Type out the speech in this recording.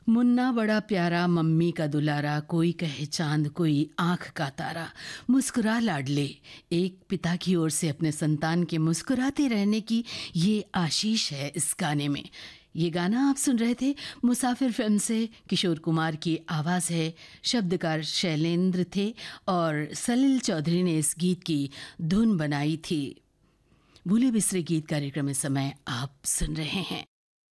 मुन्ना बड़ा प्यारा मम्मी का दुलारा, कोई कहे चांद कोई आंख का तारा, मुस्कुरा लाडले। एक पिता की ओर से अपने संतान के मुस्कुराते रहने की ये आशीष है इस गाने में। ये गाना आप सुन रहे थे मुसाफिर फिल्म से। किशोर कुमार की आवाज़ है, शब्दकार शैलेंद्र थे और सलील चौधरी ने इस गीत की धुन बनाई थी। भूले बिसरे गीत कार्यक्रम इस समय आप सुन रहे हैं।